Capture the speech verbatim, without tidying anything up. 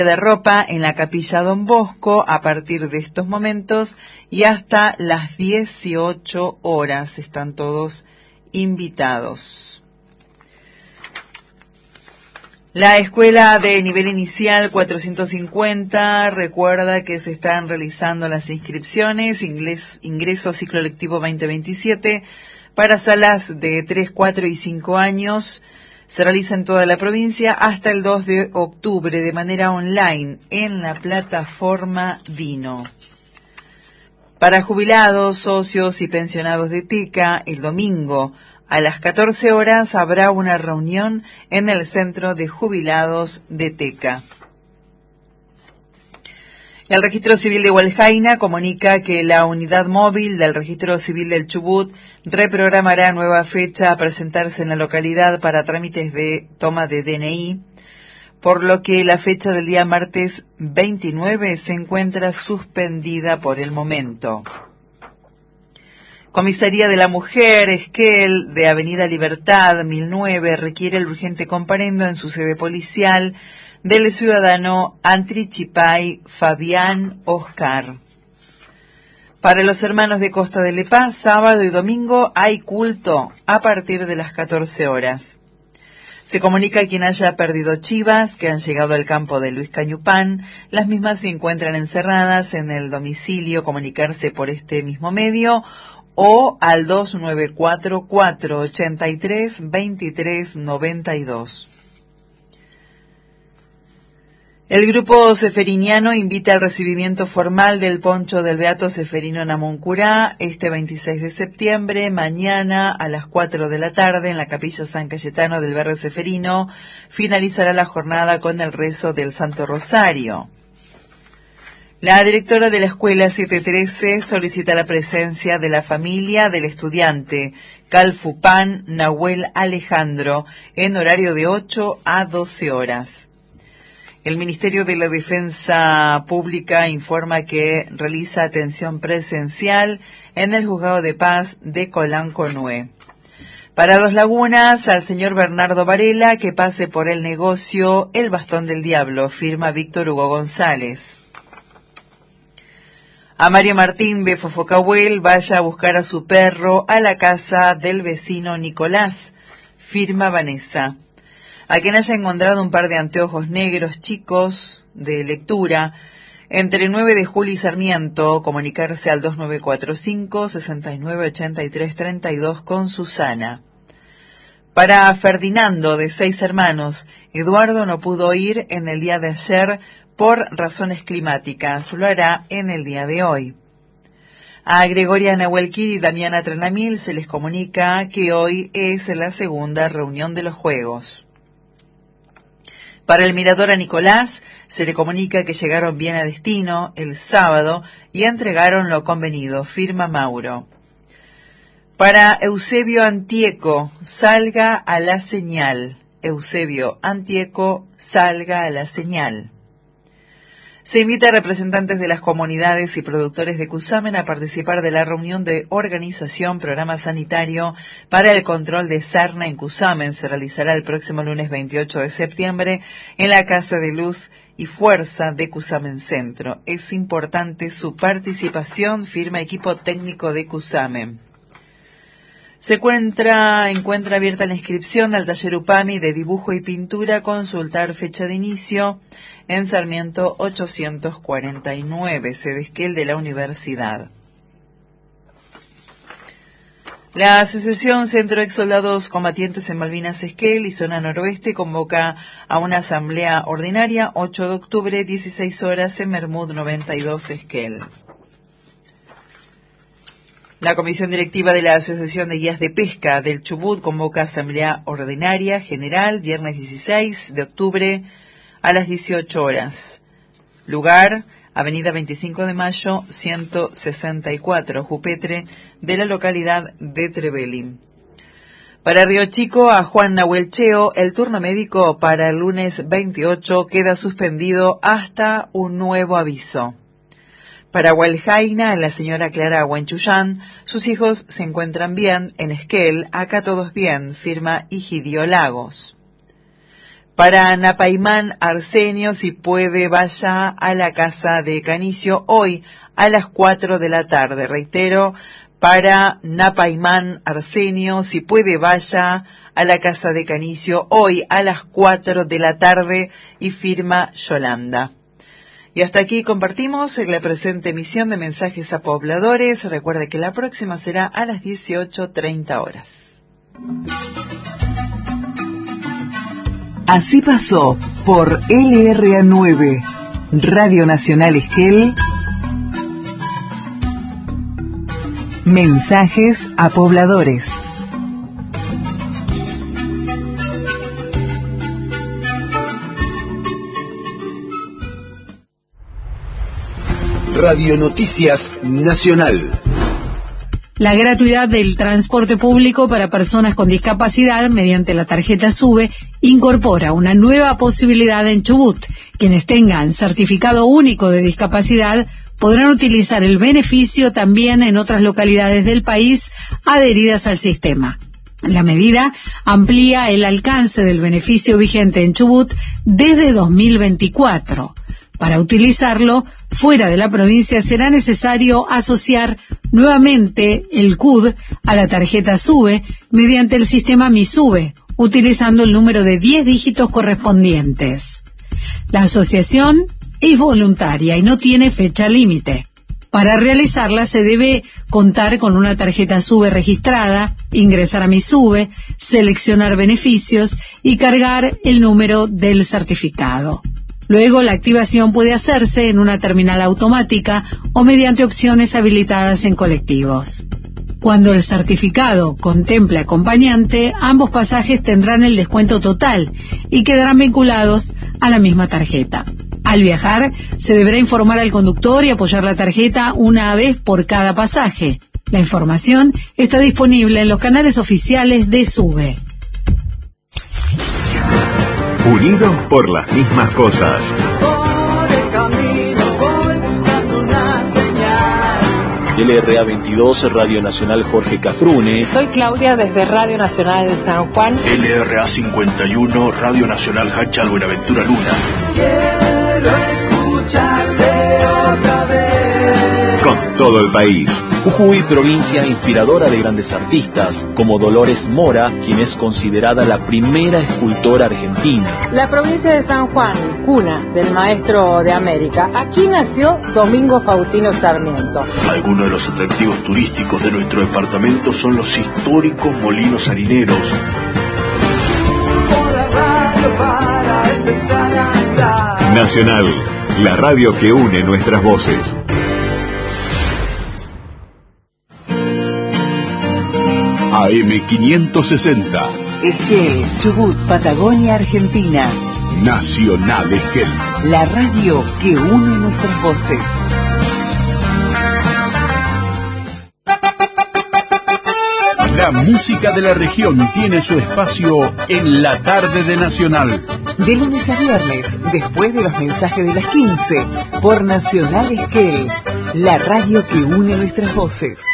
de ropa en la Capilla Don Bosco a partir de estos momentos y hasta las dieciocho horas. Están todos invitados. La escuela de nivel inicial cuatrocientos cincuenta recuerda que se están realizando las inscripciones, ingreso, ingreso ciclo lectivo veinte veintisiete para salas de tres, cuatro y cinco años. Se realiza en toda la provincia hasta el dos de octubre de manera online en la plataforma Dino. Para jubilados, socios y pensionados de TECA, el domingo a las catorce horas habrá una reunión en el Centro de Jubilados de TECA. El Registro Civil de Hualjaina comunica que la unidad móvil del Registro Civil del Chubut reprogramará nueva fecha a presentarse en la localidad para trámites de toma de D N I, por lo que la fecha del día martes veintinueve se encuentra suspendida por el momento. Comisaría de la Mujer, Esquel, de Avenida Libertad, mil nueve, requiere el urgente comparendo en su sede policial del ciudadano Antrichipay Fabián Oscar. Para los hermanos de Costa de Lepaz, sábado y domingo hay culto a partir de las catorce horas. Se comunica a quien haya perdido chivas que han llegado al campo de Luis Cañupán. Las mismas se encuentran encerradas en el domicilio. Comunicarse por este mismo medio o al dos nueve cuatro, cuatro ocho tres, dos tres nueve dos. El grupo seferiniano invita al recibimiento formal del poncho del Beato Seferino Namuncurá este veintiséis de septiembre, mañana a las cuatro de la tarde en la Capilla San Cayetano del barrio Seferino. Finalizará la jornada con el rezo del Santo Rosario. La directora de la Escuela setecientos trece solicita la presencia de la familia del estudiante Calfupán Nahuel Alejandro en horario de ocho a doce horas. El Ministerio de la Defensa Pública informa que realiza atención presencial en el Juzgado de Paz de Colanco-Nué. Para Dos Lagunas, al señor Bernardo Varela que pase por el negocio El Bastón del Diablo, firma Víctor Hugo González. A Mario Martín de Fofocahuel, vaya a buscar a su perro a la casa del vecino Nicolás, firma Vanessa. A quien haya encontrado un par de anteojos negros chicos de lectura entre nueve de julio y Sarmiento, comunicarse al dos nueve cuatro cinco, seis nueve ocho tres tres dos con Susana. Para Ferdinando, de seis hermanos, Eduardo no pudo ir en el día de ayer por razones climáticas, lo hará en el día de hoy. A Gregoria Nahuelquir y Damiana Trenamil se les comunica que hoy es la segunda reunión de los Juegos. Para el mirador a Nicolás, se le comunica que llegaron bien a destino el sábado y entregaron lo convenido, firma Mauro. Para Eusebio Antieco, salga a la señal. Eusebio Antieco, salga a la señal. Se invita a representantes de las comunidades y productores de Cusamen a participar de la reunión de organización Programa Sanitario para el Control de Sarna en Cusamen. Se realizará el próximo lunes veintiocho de septiembre en la Casa de Luz y Fuerza de Cusamen Centro. Es importante su participación, firma equipo técnico de Cusamen. Se encuentra, encuentra abierta la inscripción al taller UPAMI de dibujo y pintura. Consultar fecha de inicio en Sarmiento ochocientos cuarenta y nueve, sede Esquel de la Universidad. La Asociación Centro Ex Soldados Combatientes en Malvinas Esquel y Zona Noroeste convoca a una asamblea ordinaria ocho de octubre, dieciséis horas en Mermud noventa y dos Esquel. La Comisión Directiva de la Asociación de Guías de Pesca del Chubut convoca asamblea ordinaria general viernes dieciséis de octubre a las dieciocho horas. Lugar, Avenida veinticinco de Mayo, ciento sesenta y cuatro, Jupetre, de la localidad de Trevelin. Para Río Chico, a Juan Nahuel Cheo, el turno médico para el lunes veintiocho queda suspendido hasta un nuevo aviso. Para Hualjaina, la señora Clara Huenchuyán, sus hijos se encuentran bien en Esquel, acá todos bien, firma Higidio Lagos. Para Napaimán Arsenio, si puede, vaya a la casa de Canicio hoy a las cuatro de la tarde. Reitero, para Napaimán Arsenio, si puede, vaya a la casa de Canicio hoy a las cuatro de la tarde, y firma Yolanda. Y hasta aquí compartimos la presente emisión de Mensajes a Pobladores. Recuerde que la próxima será a las dieciocho treinta horas. Así pasó por L R A nueve, Radio Nacional Esquel, Mensajes a Pobladores. Radio Noticias Nacional. La gratuidad del transporte público para personas con discapacidad mediante la tarjeta SUBE incorpora una nueva posibilidad en Chubut. Quienes tengan certificado único de discapacidad podrán utilizar el beneficio también en otras localidades del país adheridas al sistema. La medida amplía el alcance del beneficio vigente en Chubut desde dos mil veinticuatro. Para utilizarlo fuera de la provincia será necesario asociar nuevamente el C U D a la tarjeta SUBE mediante el sistema MiSUBE, utilizando el número de diez dígitos correspondientes. La asociación es voluntaria y no tiene fecha límite. Para realizarla se debe contar con una tarjeta SUBE registrada, ingresar a MiSUBE, seleccionar beneficios y cargar el número del certificado. Luego, la activación puede hacerse en una terminal automática o mediante opciones habilitadas en colectivos. Cuando el certificado contemple acompañante, ambos pasajes tendrán el descuento total y quedarán vinculados a la misma tarjeta. Al viajar, se deberá informar al conductor y apoyar la tarjeta una vez por cada pasaje. La información está disponible en los canales oficiales de SUBE. Unidos por las mismas cosas. Por el camino voy buscando una señal. L R A veintidós, Radio Nacional Jorge Cafrune. Soy Claudia desde Radio Nacional San Juan. L R A cincuenta y uno, Radio Nacional Hachal Buenaventura Luna. Quiero escucharte otra vez. Con todo el país. Jujuy, provincia inspiradora de grandes artistas, como Dolores Mora, quien es considerada la primera escultora argentina. La provincia de San Juan, cuna del maestro de América. Aquí nació Domingo Faustino Sarmiento. Algunos de los atractivos turísticos de nuestro departamento son los históricos molinos harineros. Nacional, la radio que une nuestras voces. A M quinientos sesenta. Esquel, Chubut, Patagonia, Argentina. Nacional Esquel. La radio que une nuestras voces. La música de la región tiene su espacio en la tarde de Nacional. De lunes a viernes, después de los mensajes de las quince, por Nacional Esquel, la radio que une nuestras voces.